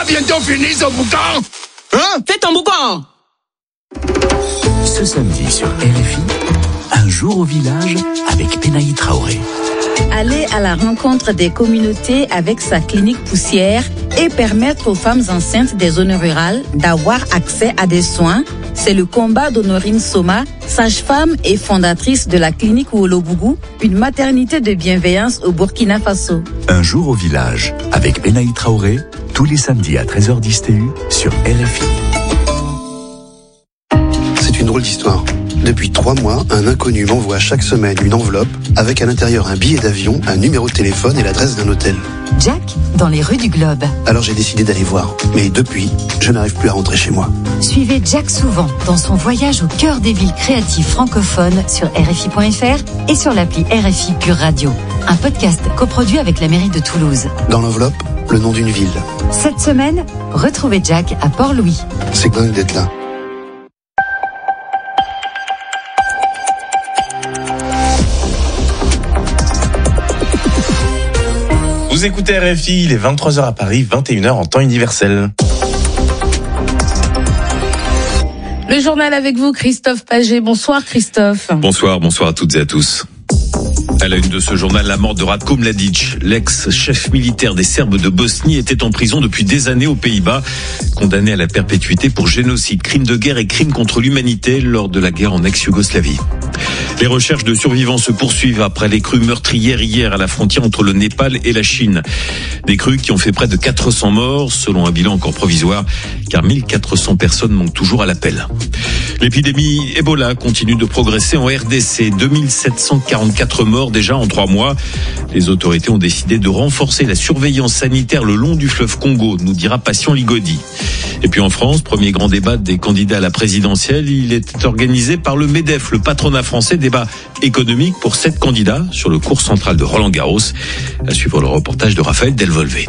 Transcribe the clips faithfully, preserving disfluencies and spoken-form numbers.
bientôt fini ce boucan? Hein? Fais ton boucan! Ce samedi sur R F I, un jour au village avec Benaï Traoré. Aller à la rencontre des communautés avec sa clinique poussière et permettre aux femmes enceintes des zones rurales d'avoir accès à des soins, c'est le combat d'Honorine Soma, sage-femme et fondatrice de la clinique Wolobougou, une maternité de bienveillance au Burkina Faso. Un jour au village avec Benaï Traoré, tous les samedis à treize heures dix T U sur R F I. C'est une drôle d'histoire. Depuis trois mois, un inconnu m'envoie chaque semaine une enveloppe avec à l'intérieur un billet d'avion, un numéro de téléphone et l'adresse d'un hôtel. Jack, dans les rues du Globe. Alors j'ai décidé d'aller voir. Mais depuis, je n'arrive plus à rentrer chez moi. Suivez Jack souvent dans son voyage au cœur des villes créatives francophones sur R F I point F R et sur l'appli R F I Pure Radio. Un podcast coproduit avec la mairie de Toulouse. Dans l'enveloppe, le nom d'une ville. Cette semaine, retrouvez Jack à Port-Louis. C'est dingue d'être là. Vous écoutez R F I, il est vingt-trois heures à Paris, vingt et une heures en temps universel. Le journal avec vous, Christophe Paget. Bonsoir Christophe. Bonsoir, bonsoir à toutes et à tous. À la une de ce journal, la mort de Ratko Mladic, l'ex-chef militaire des Serbes de Bosnie, était en prison depuis des années aux Pays-Bas, condamné à la perpétuité pour génocide, crime de guerre et crime contre l'humanité lors de la guerre en ex-Yougoslavie. Les recherches de survivants se poursuivent après les crues meurtrières hier à la frontière entre le Népal et la Chine. Des crues qui ont fait près de quatre cents morts, selon un bilan encore provisoire, car mille quatre cents personnes manquent toujours à l'appel. L'épidémie Ebola continue de progresser en R D C. deux mille sept cent quarante-quatre morts déjà en trois mois. Les autorités ont décidé de renforcer la surveillance sanitaire le long du fleuve Congo, nous dira Passion Ligodi. Et puis en France, premier grand débat des candidats à la présidentielle, il est organisé par le MEDEF, le patronat français, débat économique pour sept candidats sur le cours central de Roland-Garros. À suivre le reportage de Raphaël Delvolvé.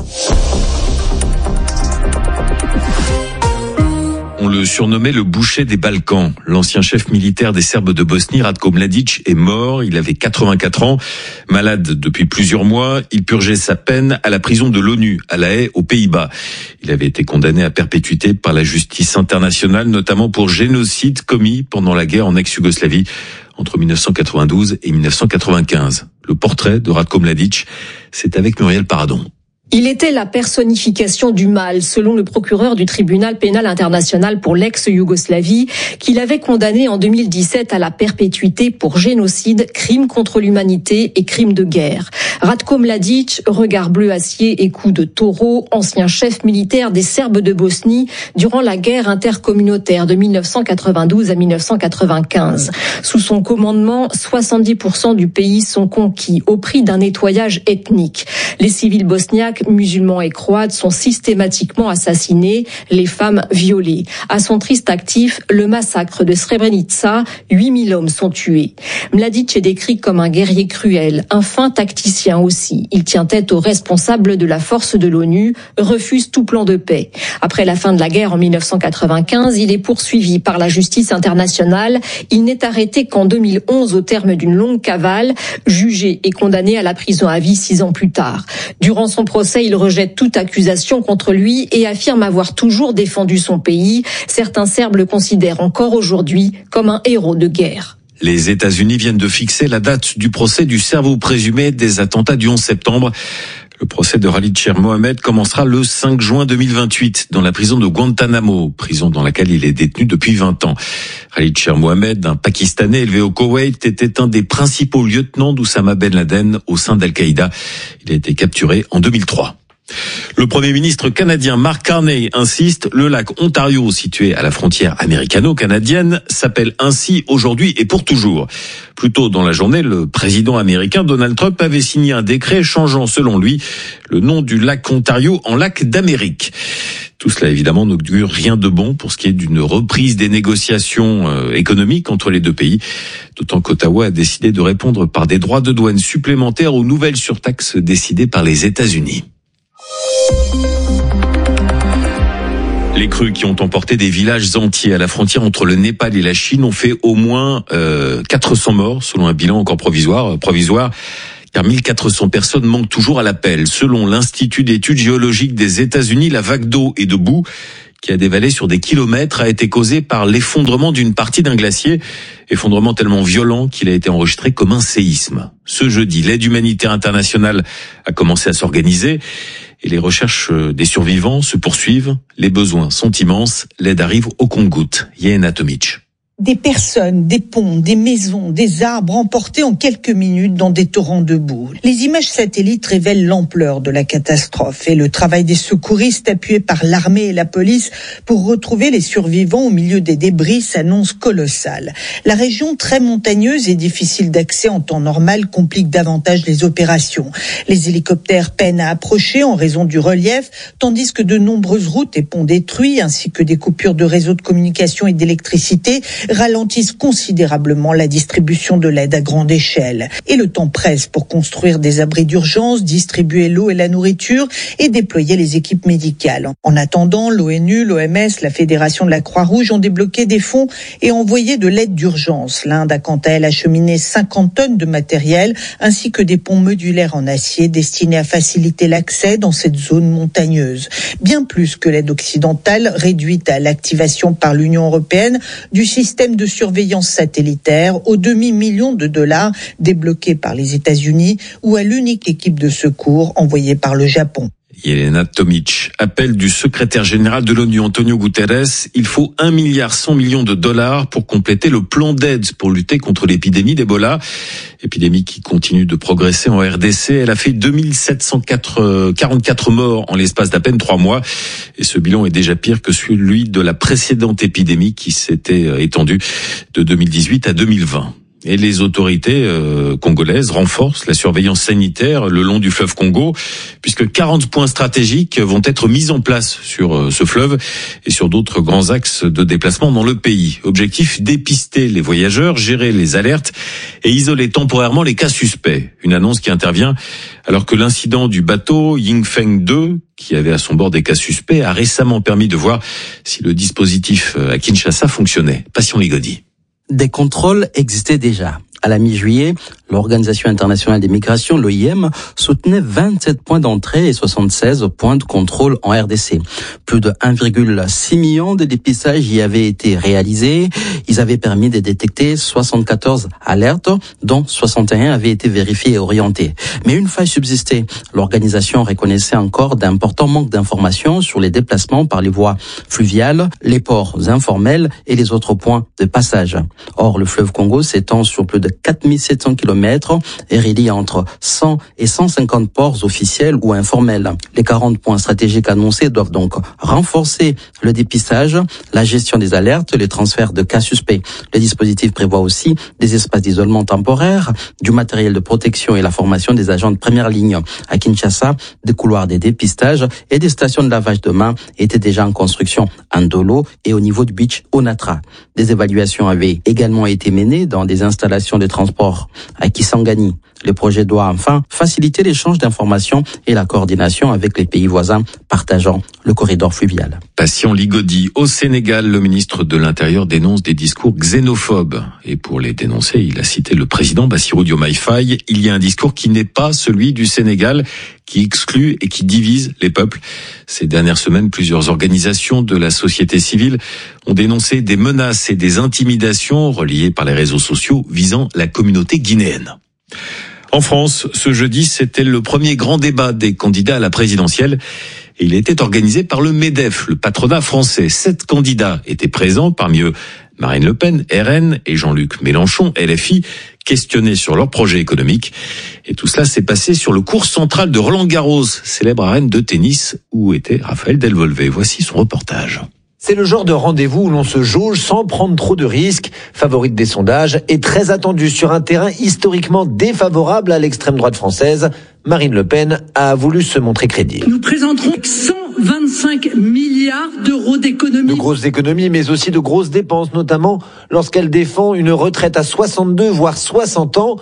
On le surnommait le boucher des Balkans. L'ancien chef militaire des Serbes de Bosnie, Ratko Mladic, est mort. Il avait quatre-vingt-quatre ans. Malade depuis plusieurs mois, il purgeait sa peine à la prison de l'ONU, à La Haye, aux Pays-Bas. Il avait été condamné à perpétuité par la justice internationale, notamment pour génocide commis pendant la guerre en ex-Yougoslavie entre mille neuf cent quatre-vingt-douze et mille neuf cent quatre-vingt-quinze. Le portrait de Ratko Mladic, c'est avec Muriel Paradon. Il était la personnification du mal, selon le procureur du tribunal pénal international pour l'ex-Yougoslavie, qu'il avait condamné en deux mille dix-sept à la perpétuité pour génocide, crime contre l'humanité et crime de guerre. Ratko Mladic, regard bleu acier et cou de taureau, ancien chef militaire des Serbes de Bosnie durant la guerre intercommunautaire de mille neuf cent quatre-vingt-douze à mille neuf cent quatre-vingt-quinze. Sous son commandement, soixante-dix pour cent du pays sont conquis au prix d'un nettoyage ethnique. Les civils bosniaques, musulmans et croates sont systématiquement assassinés, les femmes violées. À son triste actif, le massacre de Srebrenica, huit mille hommes sont tués. Mladic est décrit comme un guerrier cruel, un fin tacticien aussi. Il tient tête aux responsables de la force de l'ONU, refuse tout plan de paix. Après la fin de la guerre en mille neuf cent quatre-vingt-quinze, il est poursuivi par la justice internationale. Il n'est arrêté qu'en deux mille onze au terme d'une longue cavale, jugé et condamné à la prison à vie six ans plus tard. Durant son procès, il rejette toute accusation contre lui et affirme avoir toujours défendu son pays. Certains Serbes le considèrent encore aujourd'hui comme un héros de guerre. Les États-Unis viennent de fixer la date du procès du cerveau présumé des attentats du onze septembre. Le procès de Khalid Sheikh Mohammed commencera le cinq juin deux mille vingt-huit dans la prison de Guantanamo, prison dans laquelle il est détenu depuis vingt ans. Khalid Sheikh Mohammed, un Pakistanais élevé au Koweït, était un des principaux lieutenants d'Oussama Ben Laden au sein d'Al-Qaïda. Il a été capturé en deux mille trois. Le Premier ministre canadien Mark Carney insiste, le lac Ontario, situé à la frontière américano-canadienne, s'appelle ainsi aujourd'hui et pour toujours. Plus tôt dans la journée, le président américain Donald Trump avait signé un décret changeant, selon lui, le nom du lac Ontario en lac d'Amérique. Tout cela, évidemment, n'augure rien de bon pour ce qui est d'une reprise des négociations euh, économiques entre les deux pays, d'autant qu'Ottawa a décidé de répondre par des droits de douane supplémentaires aux nouvelles surtaxes décidées par les États-Unis. Les crues qui ont emporté des villages entiers à la frontière entre le Népal et la Chine ont fait au moins euh, quatre cents morts, selon un bilan encore provisoire. provisoire. car mille quatre cents personnes manquent toujours à l'appel. Selon l'Institut d'études géologiques des États-Unis, la vague d'eau et de boue qui a dévalé sur des kilomètres a été causée par l'effondrement d'une partie d'un glacier, effondrement tellement violent qu'il a été enregistré comme un séisme. Ce jeudi, l'aide humanitaire internationale a commencé à s'organiser et les recherches des survivants se poursuivent. Les besoins sont immenses, l'aide arrive au compte-gouttes. Yaena Tomic. Des personnes, des ponts, des maisons, des arbres emportés en quelques minutes dans des torrents de boue. Les images satellites révèlent l'ampleur de la catastrophe et le travail des secouristes appuyés par l'armée et la police pour retrouver les survivants au milieu des débris s'annonce colossal. La région très montagneuse et difficile d'accès en temps normal complique davantage les opérations. Les hélicoptères peinent à approcher en raison du relief, tandis que de nombreuses routes et ponts détruits ainsi que des coupures de réseaux de communication et d'électricité ralentissent considérablement la distribution de l'aide à grande échelle. Et le temps presse pour construire des abris d'urgence, distribuer l'eau et la nourriture et déployer les équipes médicales. En attendant, l'ONU, l'O M S, la Fédération de la Croix-Rouge ont débloqué des fonds et envoyé de l'aide d'urgence. L'Inde a quant à elle acheminé cinquante tonnes de matériel ainsi que des ponts modulaires en acier destinés à faciliter l'accès dans cette zone montagneuse. Bien plus que l'aide occidentale réduite à l'activation par l'Union européenne du système de surveillance satellitaire au demi-million de dollars débloqués par les États-Unis ou à l'unique équipe de secours envoyée par le Japon. Yaena Tomic, appel du secrétaire général de l'ONU Antonio Guterres, il faut un milliard cent millions de dollars pour compléter le plan d'aide pour lutter contre l'épidémie d'Ebola. Épidémie qui continue de progresser en R D C. Elle a fait deux mille sept cent quarante-quatre morts en l'espace d'à peine trois mois. Et ce bilan est déjà pire que celui de la précédente épidémie qui s'était étendue de deux mille dix-huit à deux mille vingt. Et les autorités euh, congolaises renforcent la surveillance sanitaire le long du fleuve Congo, puisque quarante points stratégiques vont être mis en place sur euh, ce fleuve et sur d'autres grands axes de déplacement dans le pays. Objectif, dépister les voyageurs, gérer les alertes et isoler temporairement les cas suspects. Une annonce qui intervient alors que l'incident du bateau Yingfeng deux, qui avait à son bord des cas suspects, a récemment permis de voir si le dispositif à Kinshasa fonctionnait. Passion Ligodi. Des contrôles existaient déjà. À la mi-juillet, l'Organisation internationale des migrations, l'O I M, soutenait vingt-sept points d'entrée et soixante-seize points de contrôle en R D C. Plus de un virgule six million de dépistages y avaient été réalisés. Ils avaient permis de détecter soixante-quatorze alertes, dont soixante et un avaient été vérifiés et orientés. Mais une faille subsistait. L'organisation reconnaissait encore d'importants manques d'informations sur les déplacements par les voies fluviales, les ports informels et les autres points de passage. Or, le fleuve Congo s'étend sur plus de quatre mille sept cents kilomètres et relie entre cent et cent cinquante ports officiels ou informels. Les quarante points stratégiques annoncés doivent donc renforcer le dépistage, la gestion des alertes, les transferts de cas suspects. Le dispositif prévoit aussi des espaces d'isolement temporaire, du matériel de protection et la formation des agents de première ligne. À Kinshasa, des couloirs de dépistage et des stations de lavage de mains étaient déjà en construction à Ndolo et au niveau du beach Onatra. Des évaluations avaient également été menées dans des installations de transport à Kisangani. Le projet doit enfin faciliter l'échange d'informations et la coordination avec les pays voisins partageant le corridor fluvial. Passion Ligodi. Au Sénégal, le ministre de l'Intérieur dénonce des discours xénophobes. Et pour les dénoncer, il a cité le président Bassirou Diomaye Faye. Il y a un discours qui n'est pas celui du Sénégal, qui exclut et qui divise les peuples. Ces dernières semaines, plusieurs organisations de la société civile ont dénoncé des menaces et des intimidations reliées par les réseaux sociaux visant la communauté guinéenne. En France, ce jeudi, c'était le premier grand débat des candidats à la présidentielle. Et il était organisé par le MEDEF, le patronat français. Sept candidats étaient présents, parmi eux Marine Le Pen, R N, et Jean-Luc Mélenchon, L F I, questionnés sur leur projet économique. Et tout cela s'est passé sur le court central de Roland-Garros, célèbre arène de tennis, où était Raphaël Delvolvé. Voici son reportage. C'est le genre de rendez-vous où l'on se jauge sans prendre trop de risques, favorite des sondages et très attendu sur un terrain historiquement défavorable à l'extrême droite française. Marine Le Pen a voulu se montrer crédible. Nous présenterons cent vingt-cinq milliards d'euros d'économies. De grosses économies, mais aussi de grosses dépenses, notamment lorsqu'elle défend une retraite à soixante-deux voire soixante ans.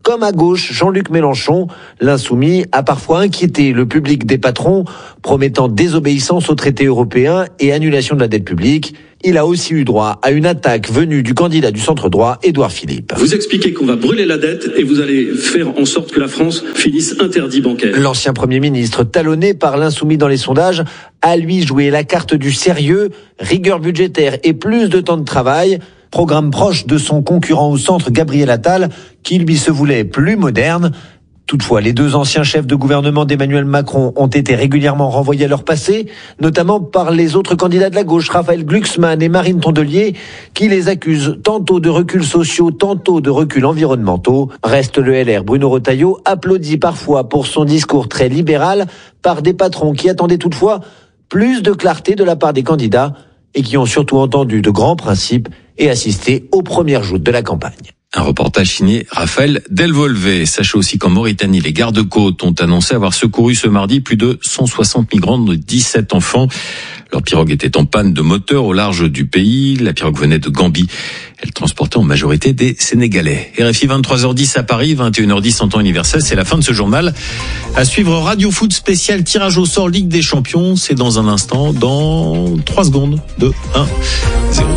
comme à gauche, Jean-Luc Mélenchon, l'insoumis, a parfois inquiété le public des patrons, promettant désobéissance aux traités européens et annulation de la dette publique. Il a aussi eu droit à une attaque venue du candidat du centre-droit, Édouard Philippe. Vous expliquez qu'on va brûler la dette et vous allez faire en sorte que la France finisse interdit bancaire. L'ancien Premier ministre, talonné par l'insoumis dans les sondages, a lui joué la carte du sérieux, rigueur budgétaire et plus de temps de travail. Programme proche de son concurrent au centre, Gabriel Attal, qui lui se voulait plus moderne. Toutefois, les deux anciens chefs de gouvernement d'Emmanuel Macron ont été régulièrement renvoyés à leur passé, notamment par les autres candidats de la gauche, Raphaël Glucksmann et Marine Tondelier, qui les accusent tantôt de reculs sociaux, tantôt de reculs environnementaux. Reste le L R Bruno Retailleau, applaudi parfois pour son discours très libéral par des patrons qui attendaient toutefois plus de clarté de la part des candidats et qui ont surtout entendu de grands principes et assisté aux premières joutes de la campagne. Un reportage signé Raphaël Delvolvé. Sachez aussi qu'en Mauritanie, les gardes-côtes ont annoncé avoir secouru ce mardi plus de cent soixante migrants, dont dix-sept enfants. Leur pirogue était en panne de moteur au large du pays. La pirogue venait de Gambie. Elle transportait en majorité des Sénégalais. R F I vingt-trois heures dix à Paris, vingt et une heures dix en temps universel. C'est la fin de ce journal. À suivre Radio Foot spécial tirage au sort Ligue des Champions. C'est dans un instant, dans trois secondes. deux, un, zéro.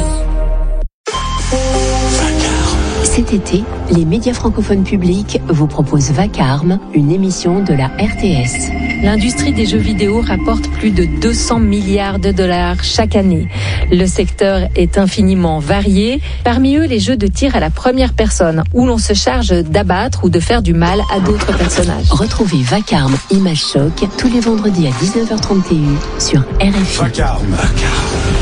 Cet été, les médias francophones publics vous proposent Vacarme, une émission de la R T S. L'industrie des jeux vidéo rapporte plus de deux cents milliards de dollars chaque année. Le secteur est infiniment varié. Parmi eux, les jeux de tir à la première personne, où l'on se charge d'abattre ou de faire du mal à d'autres personnages. Retrouvez Vacarme, Image Choc, tous les vendredis à dix-neuf heures trente et un sur R F I. Vacarme. Vacarme.